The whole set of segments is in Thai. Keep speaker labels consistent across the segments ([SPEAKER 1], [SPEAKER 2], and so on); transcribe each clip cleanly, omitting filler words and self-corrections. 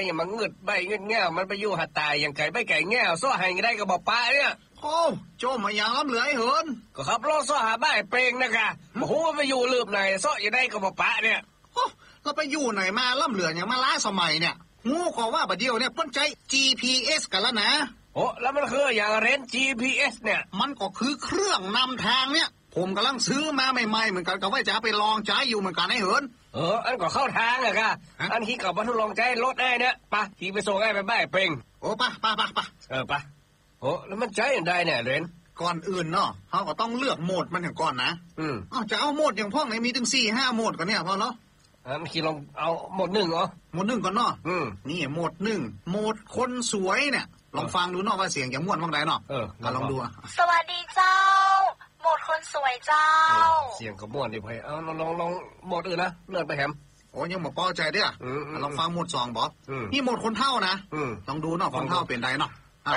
[SPEAKER 1] นี่มันงึดใบงึดแง่วมันไปอยู่หาตายอย่างไก่ใบไก่แง่วซ้อให้ได้ก็บอกป้าเนี่ย
[SPEAKER 2] โอ้โจมมาอย่างล้ำเหลือไอ้เหิน
[SPEAKER 1] ก็ขับรถซ้อหาบ้านเปงนะคะโอ้โหไปอยู่ลืมไหนซ้ออย่าได้ก็บอกป้าเนี่ย
[SPEAKER 2] โอ้เราไปอยู่ไหนมาล้ำเหลืออย่างมาล้าสมัยเนี่ยงูก็ว่าบัดเดียวเนี่ยเพิ่นใจ GPS กันแล้วนะ
[SPEAKER 1] โอ้แล้วมันคืออย่างเรน GPS เนี่ย
[SPEAKER 2] มันก็คือเครื่องนำทางเนี่ยผมกำลังซื้อมาใหม่ๆเหมือนกันก็ว่าจะไปลองใช้อยู่เหมือนกันไอ้เหิน
[SPEAKER 1] อันก็เข้าทางอะค่ะอันที่กับมาทดลองใจรถได้เนี่ยปะที่ไปส่งให้ไปบ้านเปง
[SPEAKER 2] โอ้ปะ
[SPEAKER 1] ปะโอ้แล้วมันใจอย่างใดเนี่ยเรน
[SPEAKER 2] ก่อนอื่นเนาะเขาก็ต้องเลือกโหมดมันอย่างก่อนนะจะเอาโหมดอย่างพ่อไหนมีถึง 4-5 โหมดกันเนี่ยพอเนาะ
[SPEAKER 1] คิดลองเอาโหมด1เหรอ
[SPEAKER 2] โหมด1ก่อนเนาะนี่โหมด1โหมดคนสวยเนี่ยลองฟังดูเนาะว่าเสียงอย่างม่วนบ้างไดเนาะก็ลองดู
[SPEAKER 3] สวัสดีเจ้าโหมดคนสวยเจ้า
[SPEAKER 1] เสียงก็ม่วนดิพ่เอาลองโหมดอื่นนะเลื่อนไปแฮม
[SPEAKER 2] โอ้ยังบ่พอใจเด้อลองฟังโหมด2บ่นี่โหมดคนเฒ่านะลองดูเนาะคนเฒ่าเป็นไดเนาะ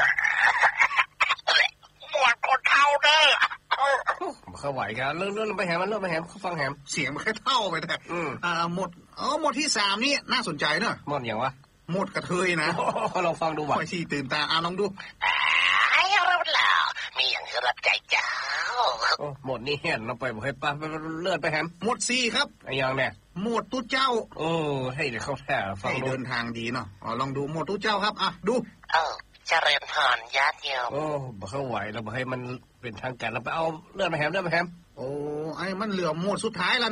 [SPEAKER 3] โหมดคนเฒ่าเด้อ
[SPEAKER 1] เข้าไหวกันเลื่อนไปแฮมมันเลื่อนไปแฮมฟังแฮม
[SPEAKER 2] เสียงมันแค่เท่าไปแต่โหมดที่3นี่น่าสนใจเนอะ
[SPEAKER 1] โหมดอย่างวะ
[SPEAKER 2] โหมดกระเทยนะ
[SPEAKER 1] ลองฟังดูว่ะ
[SPEAKER 2] ค่อยที่ตื่นตาลองดู
[SPEAKER 3] ไอ้เราแล้วมีอย่างรับใจเจ้า
[SPEAKER 1] โหมดนี้เห็นเราไปบ่ให้ป้าเลื่อนไปแฮม
[SPEAKER 2] โหมด4ครับ
[SPEAKER 1] ไอ้ยังเนี่ย
[SPEAKER 2] โหมดตู้เจ้า
[SPEAKER 1] ให้เดี๋ยวเข้าแท้ฟัง
[SPEAKER 2] เดินทางดีเนาะลองดูโหมดตู้เจ้าครับดู
[SPEAKER 3] เจริญพรญาติโยม
[SPEAKER 1] บ่เข้าไหวเราบ่ให้มันเป็นทางการเราไปเอาเลื่อนไปแฮมโอ้ไอ้
[SPEAKER 2] มันเหลือโหมดสุดท้ายแล้ว